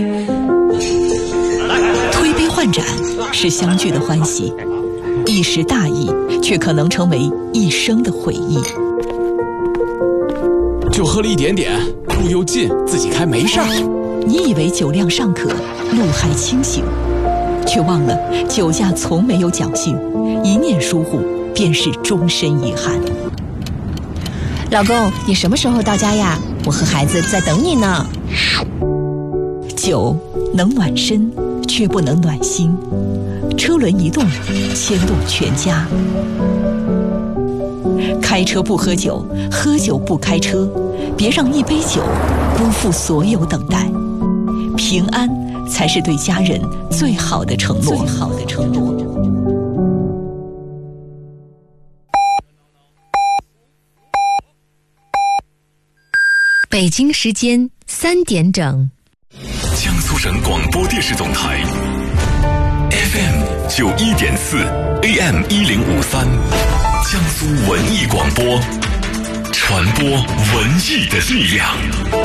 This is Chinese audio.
推杯换盏是相聚的欢喜，一时大意却可能成为一生的回忆。 就喝了一点点，路又近，自己开没事儿。 你以为酒量尚可，路还清醒，却忘了酒驾从没有侥幸，一念疏忽便是终身遗憾。 老公，你什么时候到家呀？我和孩子在等你呢。 酒能暖身，却不能暖心。车轮一动，牵动全家。开车不喝酒，喝酒不开车，别让一杯酒辜负所有等待。平安才是对家人最好的承诺。 北京时间3点整， 江苏省广播电视总台 FM 91.4 AM 1053，江苏文艺广播，传播文艺的力量。